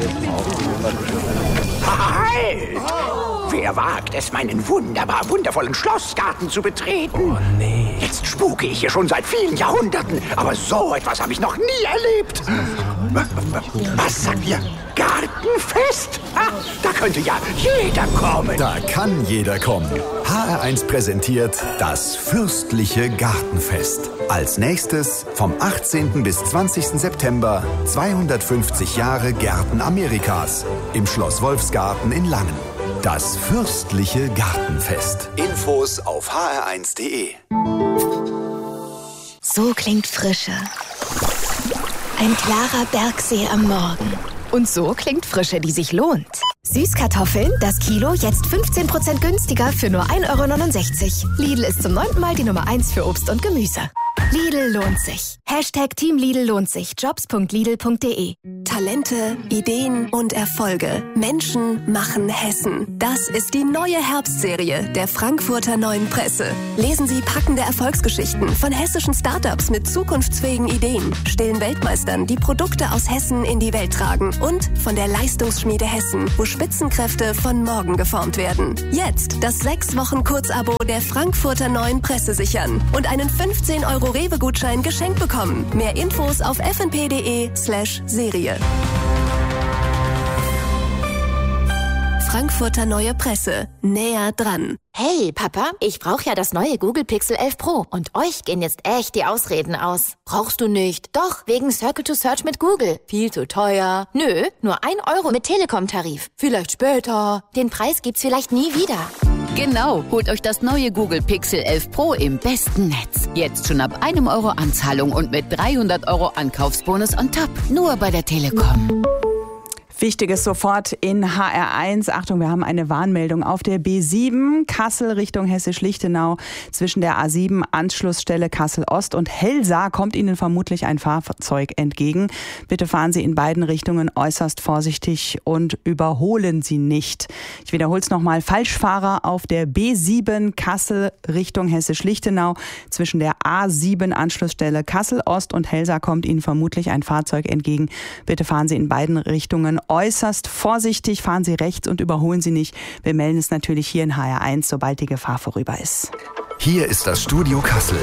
Halt! Wer wagt es, meinen wundervollen Schlossgarten zu betreten? Oh nee. Jetzt spuke ich hier schon seit vielen Jahrhunderten, aber so etwas habe ich noch nie erlebt. Was sagt ihr? Gartenfest? Da könnte ja jeder kommen. Da kann jeder kommen. HR1 präsentiert das fürstliche Gartenfest. Als nächstes vom 18. bis 20. September 250 Jahre Gärten Amerikas im Schloss Wolfsgarten in Langen. Das fürstliche Gartenfest. Infos auf hr1.de. So klingt Frische. Ein klarer Bergsee am Morgen. Und so klingt Frische, die sich lohnt. Süßkartoffeln, das Kilo jetzt 15% günstiger für nur 1,69 €. Lidl ist zum 9. Mal die Nummer 1 für Obst und Gemüse. Lidl lohnt sich. Team Lidl lohnt sich. Jobs.lidl.de. Talente, Ideen und Erfolge. Menschen machen Hessen. Das ist die neue Herbstserie der Frankfurter Neuen Presse. Lesen Sie packende Erfolgsgeschichten von hessischen Startups mit zukunftsfähigen Ideen, stillen Weltmeistern, die Produkte aus Hessen in die Welt tragen und von der Leistungsschmiede Hessen, wo Spitzenkräfte von morgen geformt werden. Jetzt das 6-Wochen-Kurzabo der Frankfurter Neuen Presse sichern und einen 15 € Rewe-Gutschein geschenkt bekommen. Mehr Infos auf fnp.de/Serie. Frankfurter Neue Presse. Näher dran. Hey, Papa, ich brauche ja das neue Google Pixel 11 Pro. Und euch gehen jetzt echt die Ausreden aus. Brauchst du nicht. Doch, wegen Circle to Search mit Google. Viel zu teuer. Nö, nur 1 € mit Telekom-Tarif. Vielleicht später. Den Preis gibt's vielleicht nie wieder. Genau, holt euch das neue Google Pixel 11 Pro im besten Netz. Jetzt schon ab 1 € Anzahlung und mit 300 € Ankaufsbonus on top. Nur bei der Telekom. Wichtiges sofort in HR1. Achtung, wir haben eine Warnmeldung auf der B7 Kassel Richtung Hessisch-Lichtenau. Zwischen der A7 Anschlussstelle Kassel-Ost und Helsa kommt Ihnen vermutlich ein Fahrzeug entgegen. Bitte fahren Sie in beiden Richtungen äußerst vorsichtig und überholen Sie nicht. Ich wiederhole es nochmal. Falschfahrer auf der B7 Kassel Richtung Hessisch-Lichtenau. Zwischen der A7 Anschlussstelle Kassel-Ost und Helsa kommt Ihnen vermutlich ein Fahrzeug entgegen. Bitte fahren Sie in beiden Richtungen äußerst vorsichtig, fahren Sie rechts und überholen Sie nicht. Wir melden es natürlich hier in HR1, sobald die Gefahr vorüber ist. Hier ist das Studio Kassel.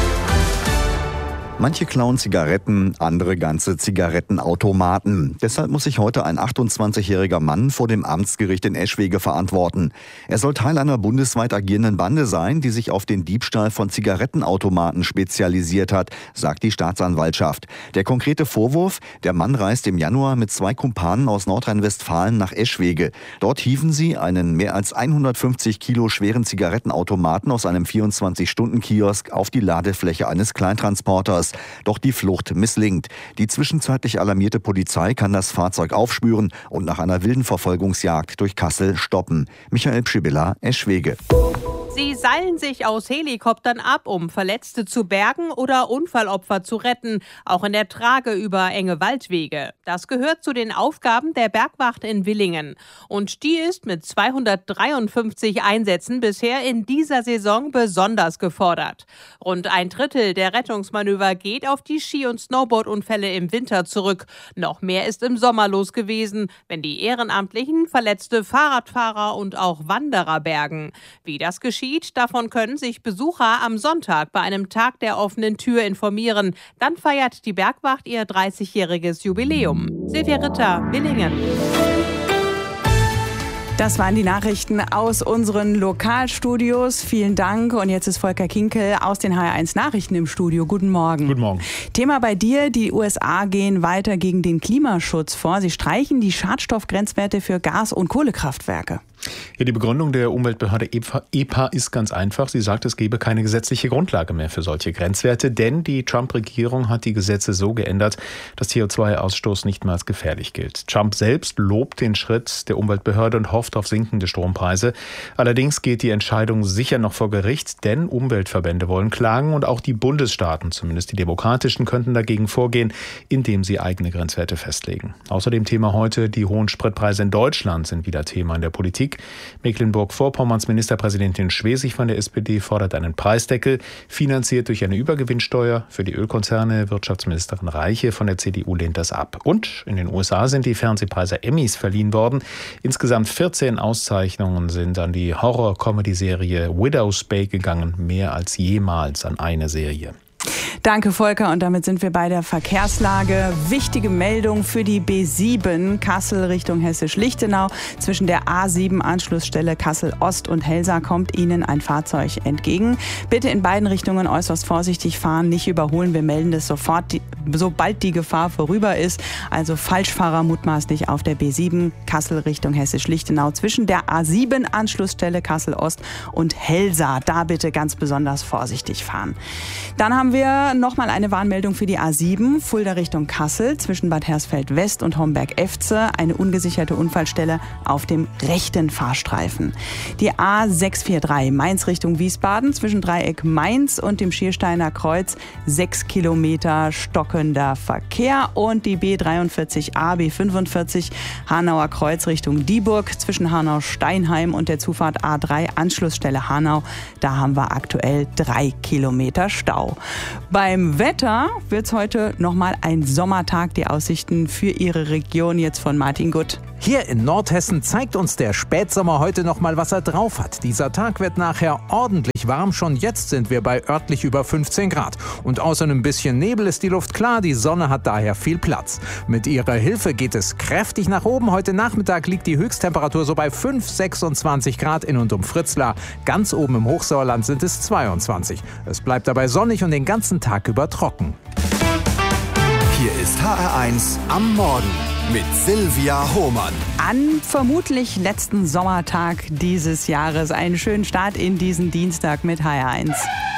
Manche klauen Zigaretten, andere ganze Zigarettenautomaten. Deshalb muss sich heute ein 28-jähriger Mann vor dem Amtsgericht in Eschwege verantworten. Er soll Teil einer bundesweit agierenden Bande sein, die sich auf den Diebstahl von Zigarettenautomaten spezialisiert hat, sagt die Staatsanwaltschaft. Der konkrete Vorwurf: Der Mann reist im Januar mit 2 Kumpanen aus Nordrhein-Westfalen nach Eschwege. Dort hieven sie einen mehr als 150 Kilo schweren Zigarettenautomaten aus einem 24-Stunden-Kiosk auf die Ladefläche eines Kleintransporters. Doch die Flucht misslingt. Die zwischenzeitlich alarmierte Polizei kann das Fahrzeug aufspüren und nach einer wilden Verfolgungsjagd durch Kassel stoppen. Michael Pschibilla, Eschwege. Sie seilen sich aus Helikoptern ab, um Verletzte zu bergen oder Unfallopfer zu retten, auch in der Trage über enge Waldwege. Das gehört zu den Aufgaben der Bergwacht in Willingen. Und die ist mit 253 Einsätzen bisher in dieser Saison besonders gefordert. Rund 1/3 der Rettungsmanöver geht auf die Ski- und Snowboardunfälle im Winter zurück. Noch mehr ist im Sommer los gewesen, wenn die Ehrenamtlichen verletzte Fahrradfahrer und auch Wanderer bergen. Wie das geschieht, davon können sich Besucher am Sonntag bei einem Tag der offenen Tür informieren. Dann feiert die Bergwacht ihr 30-jähriges Jubiläum. Silvia Ritter, Willingen. Das waren die Nachrichten aus unseren Lokalstudios. Vielen Dank. Und jetzt ist Volker Kinkel aus den HR1 Nachrichten im Studio. Guten Morgen. Guten Morgen. Thema bei dir: Die USA gehen weiter gegen den Klimaschutz vor. Sie streichen die Schadstoffgrenzwerte für Gas- und Kohlekraftwerke. Ja, die Begründung der Umweltbehörde EPA ist ganz einfach. Sie sagt, es gebe keine gesetzliche Grundlage mehr für solche Grenzwerte, denn die Trump-Regierung hat die Gesetze so geändert, dass CO2-Ausstoß nicht mehr als gefährlich gilt. Trump selbst lobt den Schritt der Umweltbehörde und hofft auf sinkende Strompreise. Allerdings geht die Entscheidung sicher noch vor Gericht, denn Umweltverbände wollen klagen und auch die Bundesstaaten, zumindest die demokratischen, könnten dagegen vorgehen, indem sie eigene Grenzwerte festlegen. Außerdem Thema heute: Die hohen Spritpreise in Deutschland sind wieder Thema in der Politik. Politik. Mecklenburg-Vorpommerns Ministerpräsidentin Schwesig von der SPD fordert einen Preisdeckel, finanziert durch eine Übergewinnsteuer für die Ölkonzerne. Wirtschaftsministerin Reiche von der CDU lehnt das ab. Und in den USA sind die Fernsehpreise Emmys verliehen worden. Insgesamt 14 Auszeichnungen sind an die Horror-Comedy-Serie Widow's Bay gegangen, mehr als jemals an eine Serie. Danke, Volker. Und damit sind wir bei der Verkehrslage. Wichtige Meldung für die B7 Kassel Richtung Hessisch-Lichtenau. Zwischen der A7 Anschlussstelle Kassel Ost und Helsa kommt Ihnen ein Fahrzeug entgegen. Bitte in beiden Richtungen äußerst vorsichtig fahren, nicht überholen. Wir melden das sofort, sobald die Gefahr vorüber ist. Also Falschfahrer mutmaßlich auf der B7 Kassel Richtung Hessisch-Lichtenau. Zwischen der A7 Anschlussstelle Kassel Ost und Helsa. Da bitte ganz besonders vorsichtig fahren. Dann haben wir nochmal eine Warnmeldung für die A7, Fulda Richtung Kassel, zwischen Bad Hersfeld West und Homberg-Efze, eine ungesicherte Unfallstelle auf dem rechten Fahrstreifen. Die A643 Mainz Richtung Wiesbaden, zwischen Dreieck Mainz und dem Schiersteiner Kreuz, 6 Kilometer stockender Verkehr. Und die B43a, B45 Hanauer Kreuz Richtung Dieburg, zwischen Hanau-Steinheim und der Zufahrt A3 Anschlussstelle Hanau, da haben wir aktuell 3 Kilometer Stau. Beim Wetter wird es heute nochmal ein Sommertag. Die Aussichten für Ihre Region jetzt von Martin Gutt. Hier in Nordhessen zeigt uns der Spätsommer heute noch mal, was er drauf hat. Dieser Tag wird nachher ordentlich warm. Schon jetzt sind wir bei örtlich über 15 Grad. Und außer einem bisschen Nebel ist die Luft klar. Die Sonne hat daher viel Platz. Mit ihrer Hilfe geht es kräftig nach oben. Heute Nachmittag liegt die Höchsttemperatur so bei 26 Grad in und um Fritzlar. Ganz oben im Hochsauerland sind es 22. Es bleibt dabei sonnig und den ganzen Tag über trocken. Hier ist HR1 am Morgen mit Silvia Hohmann. An vermutlich letzten Sommertag dieses Jahres. Einen schönen Start in diesen Dienstag mit HR1.